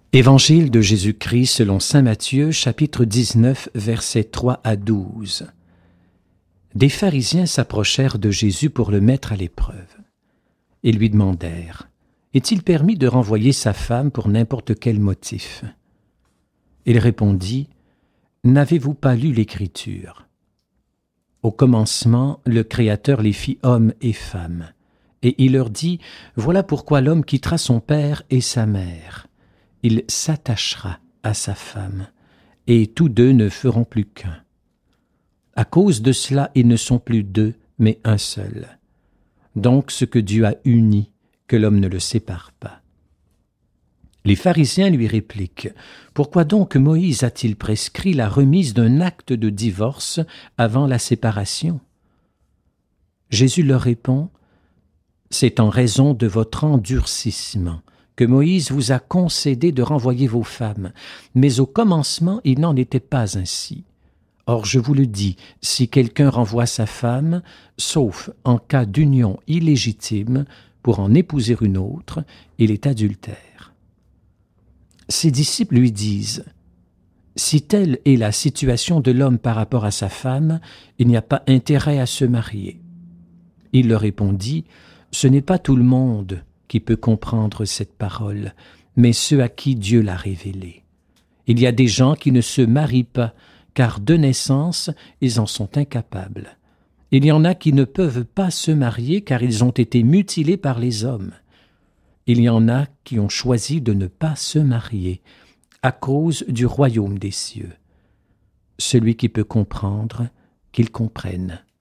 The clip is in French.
Évangile de Jésus-Christ selon saint Matthieu, chapitre 19, versets 3 à 12. Des pharisiens s'approchèrent de Jésus pour le mettre à l'épreuve. Ils lui demandèrent : « Est-il permis de renvoyer sa femme pour n'importe quel motif ?» Il répondit : « N'avez-vous pas lu l'Écriture ? Au commencement, le Créateur les fit hommes et femmes. Et il leur dit : Voilà pourquoi l'homme quittera son père et sa mère. Il s'attachera à sa femme, et tous deux ne feront plus qu'un. À cause de cela, ils ne sont plus deux, mais un seul. Donc ce que Dieu a uni, que l'homme ne le sépare pas. » Les pharisiens lui répliquent : « Pourquoi donc Moïse a-t-il prescrit la remise d'un acte de divorce avant la séparation ?» Jésus leur répond : « C'est en raison de votre endurcissement que Moïse vous a concédé de renvoyer vos femmes, mais au commencement il n'en était pas ainsi. Or je vous le dis, si quelqu'un renvoie sa femme, sauf en cas d'union illégitime, pour en épouser une autre, il est adultère. » Ses disciples lui disent : « Si telle est la situation de l'homme par rapport à sa femme, il n'y a pas intérêt à se marier. » Il leur répondit : « Ce n'est pas tout le monde qui peut comprendre cette parole, mais ceux à qui Dieu l'a révélée. Il y a des gens qui ne se marient pas, car de naissance, ils en sont incapables. Il y en a qui ne peuvent pas se marier, car ils ont été mutilés par les hommes. Il y en a qui ont choisi de ne pas se marier, à cause du royaume des cieux. Celui qui peut comprendre, qu'il comprenne. »